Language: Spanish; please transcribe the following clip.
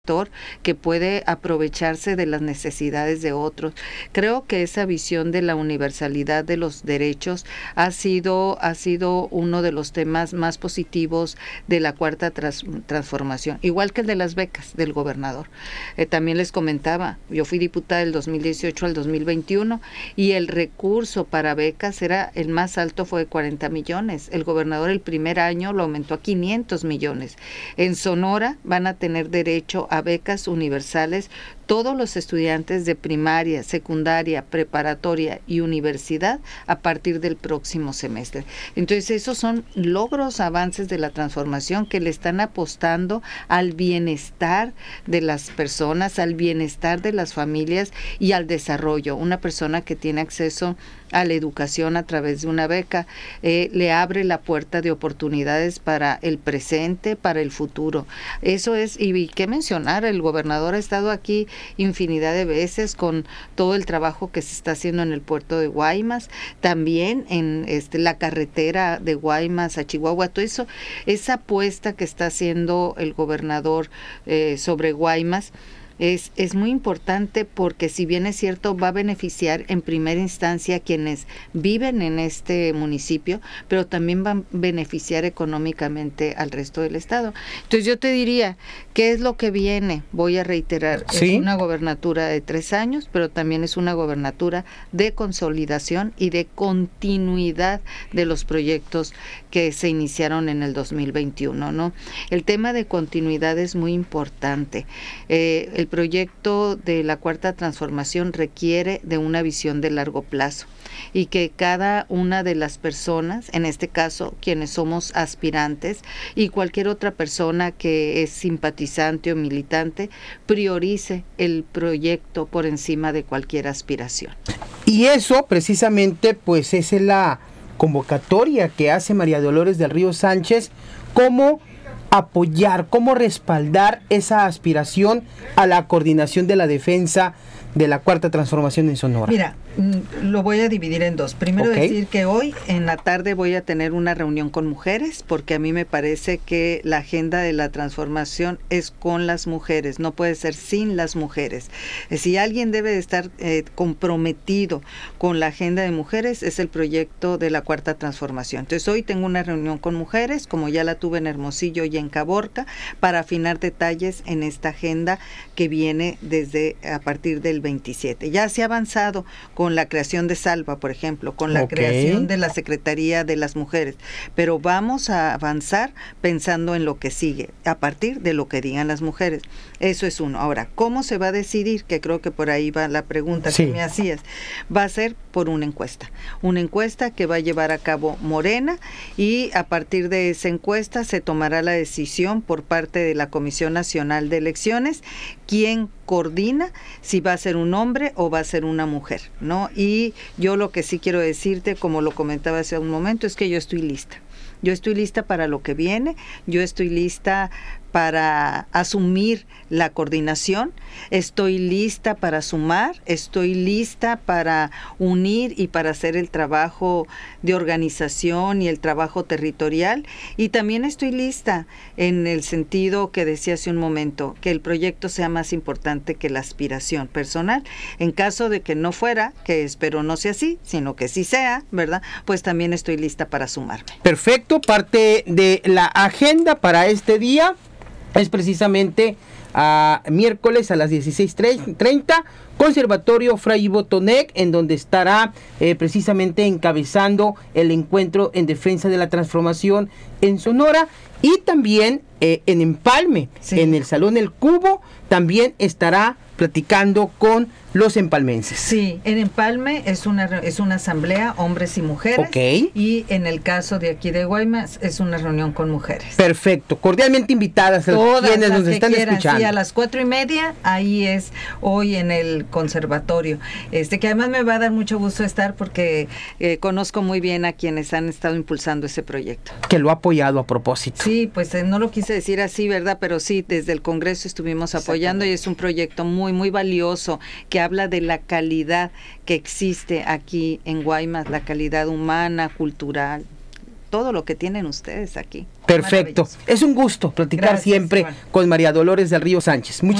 que puede aprovecharse de las necesidades de otros. Creo que esa visión de la universalidad de los derechos ha sido uno de los temas más positivos de la cuarta transformación, igual que el de las becas del gobernador. También les comentaba, yo fui diputada del 2018 al 2021 y el recurso para becas era el más alto, fue de 40 millones. El gobernador el primer año lo aumentó a 500 millones. En Sonora van a tener derecho a becas universales todos los estudiantes de primaria, secundaria, preparatoria y universidad a partir del próximo semestre. Entonces, esos son logros, avances de la transformación que le están apostando al bienestar de las personas, al bienestar de las familias y al desarrollo. Una persona que tiene acceso a la educación a través de una beca le abre la puerta de oportunidades para el presente, para el futuro. Eso es, y qué mencionar, el gobernador ha estado aquí infinidad de veces con todo el trabajo que se está haciendo en el puerto de Guaymas, también en la carretera de Guaymas a Chihuahua, todo eso, esa apuesta que está haciendo el gobernador sobre Guaymas es muy importante, porque si bien es cierto va a beneficiar en primera instancia a quienes viven en este municipio, pero también va a beneficiar económicamente al resto del estado. Entonces yo te diría, ¿qué es lo que viene? Voy a reiterar, ¿sí? Es una gobernatura de 3 años, pero también es una gobernatura de consolidación y de continuidad de los proyectos que se iniciaron en el 2021, ¿no? El tema de continuidad es muy importante. El proyecto de la cuarta transformación requiere de una visión de largo plazo y que cada una de las personas, en este caso quienes somos aspirantes y cualquier otra persona que es simpatizante o militante, priorice el proyecto por encima de cualquier aspiración. Y eso precisamente pues es la convocatoria que hace María Dolores del Río Sánchez, cómo apoyar, cómo respaldar esa aspiración a la coordinación de la defensa de la cuarta transformación en Sonora. Mira, lo voy a dividir en dos. Primero decir que hoy en la tarde voy a tener una reunión con mujeres, porque a mí me parece que la agenda de la transformación es con las mujeres, no puede ser sin las mujeres. Si alguien debe de estar comprometido con la agenda de mujeres, es el proyecto de la cuarta transformación. Entonces hoy tengo una reunión con mujeres, como ya la tuve en Hermosillo y en Caborca, para afinar detalles en esta agenda que viene desde a partir del 27. Ya se ha avanzado con la creación de Salva, por ejemplo, con la creación de la Secretaría de las Mujeres, pero vamos a avanzar pensando en lo que sigue, a partir de lo que digan las mujeres. Eso es uno. Ahora, ¿cómo se va a decidir? Que creo que por ahí va la pregunta que me hacías. Va a ser por una encuesta que va a llevar a cabo Morena, y a partir de esa encuesta se tomará la decisión por parte de la Comisión Nacional de Elecciones, quién coordina, si va a ser un hombre o va a ser una mujer, ¿no? Y yo lo que sí quiero decirte, como lo comentaba hace un momento, es que yo estoy lista. Yo estoy lista para lo que viene, yo estoy lista para asumir la coordinación, estoy lista para sumar, estoy lista para unir y para hacer el trabajo de organización y el trabajo territorial, y también estoy lista en el sentido que decía hace un momento, que el proyecto sea más importante que la aspiración personal. En caso de que no fuera, que espero no sea así, sino que sí sea, ¿verdad? Pues también estoy lista para sumarme. Perfecto, parte de la agenda para este día es precisamente a miércoles a las 16:30, Conservatorio Fray Botonec, en donde estará precisamente encabezando el encuentro en defensa de la transformación en Sonora, y también en Empalme, en el Salón El Cubo, también estará platicando con los empalmenses. Sí, en Empalme es una asamblea, hombres y mujeres. Y en el caso de aquí de Guaymas es una reunión con mujeres. Perfecto, cordialmente invitadas todas quienes nos están escuchando. Sí, a las 4:30, ahí es hoy en el conservatorio. Que además me va a dar mucho gusto estar, porque conozco muy bien a quienes han estado impulsando ese proyecto. Que lo ha apoyado a propósito. Sí, pues no lo quise decir así, ¿verdad? Pero sí, desde el Congreso estuvimos apoyando, y es un proyecto muy, muy valioso, que habla de la calidad que existe aquí en Guaymas, la calidad humana, cultural, todo lo que tienen ustedes aquí. Perfecto. Es un gusto platicar siempre con María Dolores del Río Sánchez. Muchas